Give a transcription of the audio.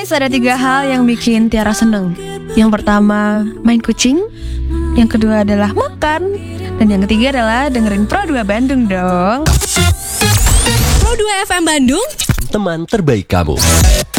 guys, ada 3 hal yang bikin Tiara seneng. Yang pertama, main kucing. Yang kedua adalah makan. Dan yang ketiga adalah dengerin Pro 2 Bandung dong. Pro 2 FM Bandung, teman terbaik kamu.